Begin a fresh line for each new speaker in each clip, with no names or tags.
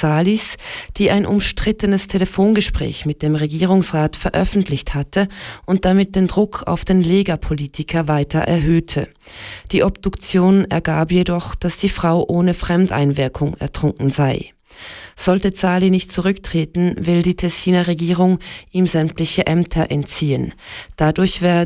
Salis, die ein umstrittenes Telefongespräch mit dem Regierungsrat veröffentlicht hatte und damit den Druck auf den Lega-Politiker weiter erhöhte. Die Obduktion ergab jedoch, dass die Frau ohne Fremdeinwirkung ertrunken sei. Sollte Zali nicht zurücktreten, will die Tessiner Regierung ihm sämtliche Ämter entziehen. Dadurch wäre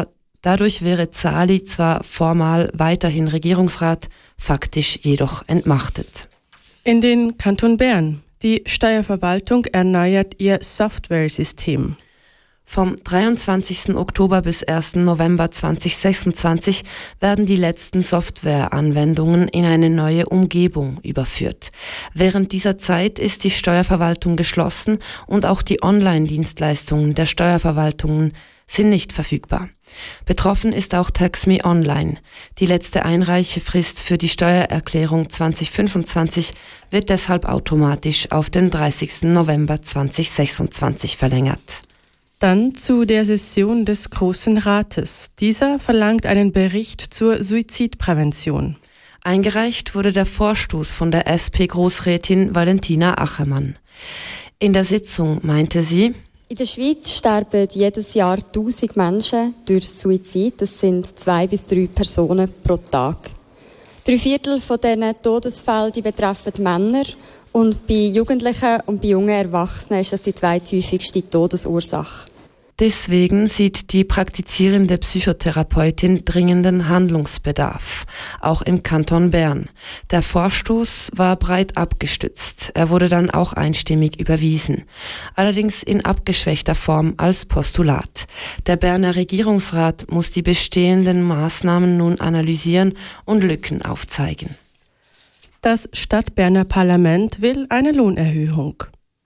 Zali zwar formal weiterhin Regierungsrat, faktisch jedoch entmachtet.
In den Kanton Bern. Die Steuerverwaltung erneuert ihr Softwaresystem.
Vom 23. Oktober bis 1. November 2026 werden die letzten Softwareanwendungen in eine neue Umgebung überführt. Während dieser Zeit ist die Steuerverwaltung geschlossen und auch die Online-Dienstleistungen der Steuerverwaltungen sind nicht verfügbar. Betroffen ist auch TaxMe Online. Die letzte Einreichefrist für die Steuererklärung 2025 wird deshalb automatisch auf den 30. November 2026 verlängert.
Dann zu der Session des Großen Rates. Dieser verlangt einen Bericht zur Suizidprävention.
Eingereicht wurde der Vorstoß von der SP-Großrätin Valentina Achermann. In der Sitzung meinte sie:
In der Schweiz sterben jedes Jahr 1000 Menschen durch Suizid. Das sind 2 bis 3 Personen pro Tag. 3/4 von diesen Todesfällen betreffen Männer. Und bei Jugendlichen und bei jungen Erwachsenen ist das die zweithäufigste Todesursache.
Deswegen sieht die praktizierende Psychotherapeutin dringenden Handlungsbedarf, auch im Kanton Bern. Der Vorstoß war breit abgestützt. Er wurde dann auch einstimmig überwiesen, allerdings in abgeschwächter Form als Postulat. Der Berner Regierungsrat muss die bestehenden Maßnahmen nun analysieren und Lücken aufzeigen.
Das Stadtberner Parlament will eine Lohnerhöhung.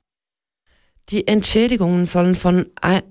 Die Entschädigungen sollen von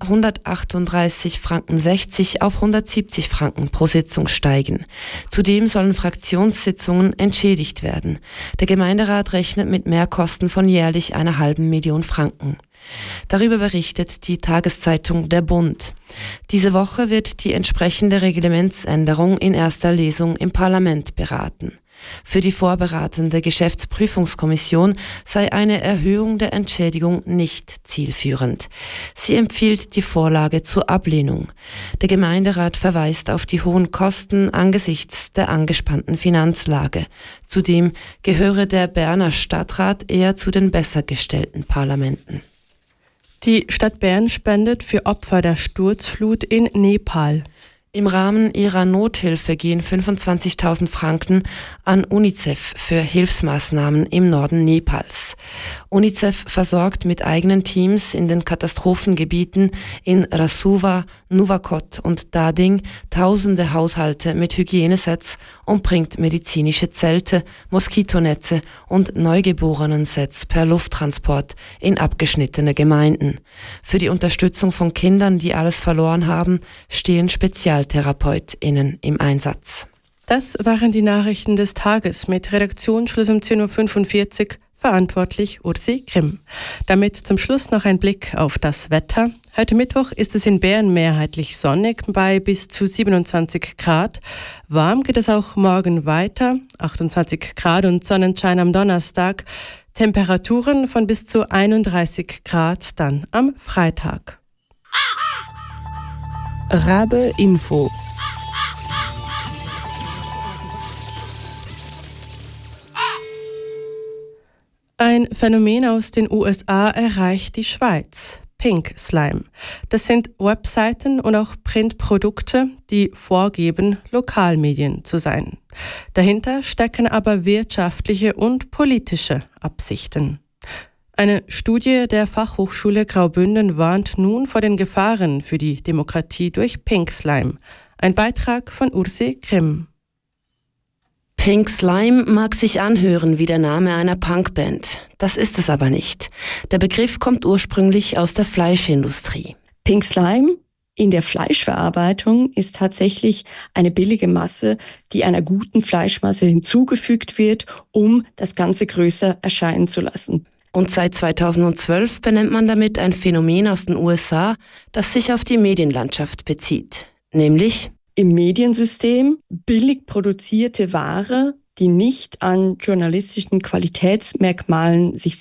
138,60 Franken auf 170 Franken pro Sitzung steigen. Zudem sollen Fraktionssitzungen entschädigt werden. Der Gemeinderat rechnet mit Mehrkosten von jährlich 1,5 Million Franken. Darüber berichtet die Tageszeitung Der Bund. Diese Woche wird die entsprechende Reglementsänderung in erster Lesung im Parlament beraten. Für die vorberatende Geschäftsprüfungskommission sei eine Erhöhung der Entschädigung nicht zielführend. Sie empfiehlt die Vorlage zur Ablehnung. Der Gemeinderat verweist auf die hohen Kosten angesichts der angespannten Finanzlage. Zudem gehöre der Berner Stadtrat eher zu den besser gestellten Parlamenten.
Die Stadt Bern spendet für Opfer der Sturzflut in Nepal.
Im Rahmen ihrer Nothilfe gehen 25.000 Franken an UNICEF für Hilfsmaßnahmen im Norden Nepals. UNICEF versorgt mit eigenen Teams in den Katastrophengebieten in Rasuwa, Nuwakot und Dading tausende Haushalte mit Hygienesets und bringt medizinische Zelte, Moskitonetze und Neugeborenensets per Lufttransport in abgeschnittene Gemeinden. Für die Unterstützung von Kindern, die alles verloren haben, stehen SpezialtherapeutInnen im Einsatz.
Das waren die Nachrichten des Tages mit Redaktionsschluss um 10.45 Uhr, verantwortlich Ursi Grimm. Damit zum Schluss noch ein Blick auf das Wetter. Heute Mittwoch ist es in Bern mehrheitlich sonnig bei bis zu 27 Grad. Warm geht es auch morgen weiter, 28 Grad und Sonnenschein am Donnerstag. Temperaturen von bis zu 31 Grad dann am Freitag.
Rabe Info.
Ein Phänomen aus den USA erreicht die Schweiz. Pink Slime. Das sind Webseiten und auch Printprodukte, die vorgeben, Lokalmedien zu sein. Dahinter stecken aber wirtschaftliche und politische Absichten. Eine Studie der Fachhochschule Graubünden warnt nun vor den Gefahren für die Demokratie durch Pink Slime. Ein Beitrag von Ursi Grimm.
Pink Slime mag sich anhören wie der Name einer Punkband. Das ist es aber nicht. Der Begriff kommt ursprünglich aus der Fleischindustrie.
Pink Slime in der Fleischverarbeitung ist tatsächlich eine billige Masse, die einer guten Fleischmasse hinzugefügt wird, um das Ganze größer erscheinen zu lassen.
Und seit 2012 benennt man damit ein Phänomen aus den USA, das sich auf die Medienlandschaft bezieht. Nämlich
im Mediensystem billig produzierte Ware, die nicht an journalistischen Qualitätsmerkmalen sich